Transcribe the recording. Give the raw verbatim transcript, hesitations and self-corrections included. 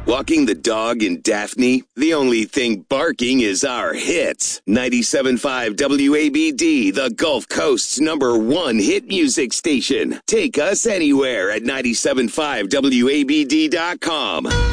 Walking the dog in Daphne? The only thing barking is our hits. ninety-seven point five W A B D, the Gulf Coast's number one hit music station. Take us anywhere at nine seven five W A B D dot com.